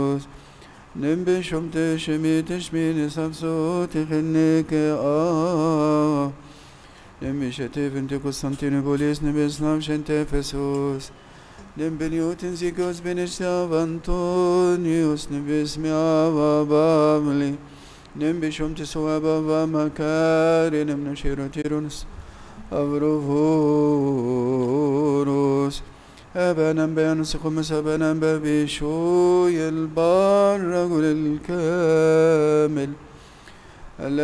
نم شمت شميت شمين سبسوت خنك نم شتي فنت قسطنطينوبوليس نم اسلام شنت فسوس نم بنيوتن زيكوس بنشتاف أنطونيوس نم باسم آبا بابلي نم بشمت سوابا ومكاري نم نشيرو تيرونس أبروفوروس أبنم بيانس خمس أبنم ببيشوي البار رجل الكامل